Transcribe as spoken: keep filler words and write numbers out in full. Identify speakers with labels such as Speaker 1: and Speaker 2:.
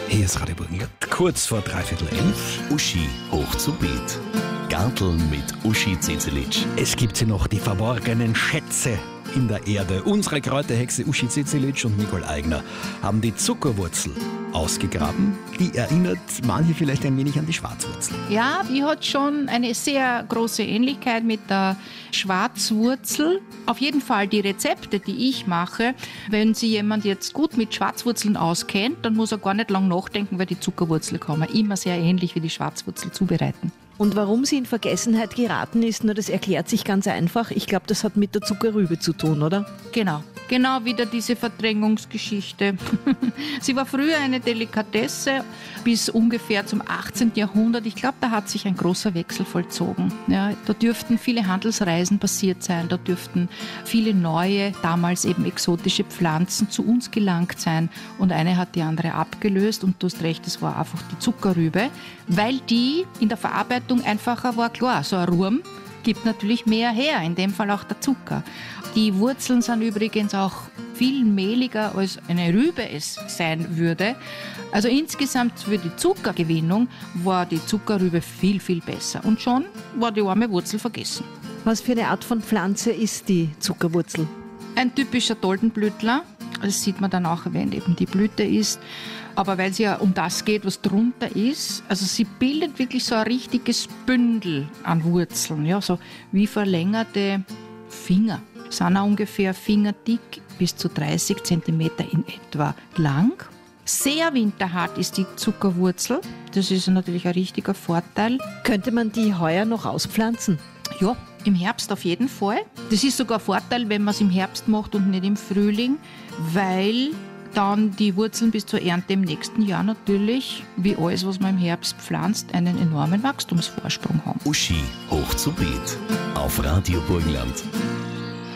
Speaker 1: Hier ist Radio Burgenland, kurz vor dreiviertel elf.
Speaker 2: Uschi hoch zu Beet. Garteln mit Uschi Zezelic.
Speaker 1: Es gibt hier noch die verborgenen Schätze in der Erde. Unsere Kräuterhexe Uschi Zezelic und Nicole Eigner haben die Zuckerwurzel ausgegraben. Die erinnert manche vielleicht ein wenig an die Schwarzwurzel.
Speaker 3: Ja, die hat schon eine sehr große Ähnlichkeit mit der Schwarzwurzel. Auf jeden Fall die Rezepte, die ich mache, wenn sich jemand jetzt gut mit Schwarzwurzeln auskennt, dann muss er gar nicht lange nachdenken, weil die Zuckerwurzel kann man immer sehr ähnlich wie die Schwarzwurzel zubereiten.
Speaker 4: Und warum sie in Vergessenheit geraten ist, nur das erklärt sich ganz einfach. Ich glaube, das hat mit der Zuckerrübe zu tun, oder?
Speaker 3: Genau. Genau wieder diese Verdrängungsgeschichte. Sie war früher eine Delikatesse bis ungefähr zum achtzehnten Jahrhundert. Ich glaube, da hat sich ein großer Wechsel vollzogen. Ja, da dürften viele Handelsreisen passiert sein, da dürften viele neue, damals eben exotische Pflanzen zu uns gelangt sein und eine hat die andere abgelöst und du hast recht, das war einfach die Zuckerrübe, weil die in der Verarbeitung einfacher war. Klar, so ein Wurm gibt natürlich mehr her, in dem Fall auch der Zucker. Die Wurzeln sind übrigens auch viel mehliger, als eine Rübe es sein würde. Also insgesamt für die Zuckergewinnung war die Zuckerrübe viel, viel besser. Und schon war die arme Wurzel vergessen.
Speaker 4: Was für eine Art von Pflanze ist die Zuckerwurzel?
Speaker 3: Ein typischer Doldenblütler. Das sieht man dann auch, wenn eben die Blüte ist. Aber weil es ja um das geht, was drunter ist, also sie bildet wirklich so ein richtiges Bündel an Wurzeln, ja, so wie verlängerte Finger. Sind auch ungefähr fingerdick, bis zu dreißig Zentimeter in etwa lang. Sehr winterhart ist die Zuckerwurzel. Das ist natürlich ein richtiger Vorteil.
Speaker 4: Könnte man die heuer noch auspflanzen?
Speaker 3: Ja, im Herbst auf jeden Fall. Das ist sogar ein Vorteil, wenn man es im Herbst macht und nicht im Frühling, weil dann die Wurzeln bis zur Ernte im nächsten Jahr natürlich, wie alles, was man im Herbst pflanzt, einen enormen Wachstumsvorsprung haben.
Speaker 2: Uschi hoch zu Beet. Auf Radio Burgenland.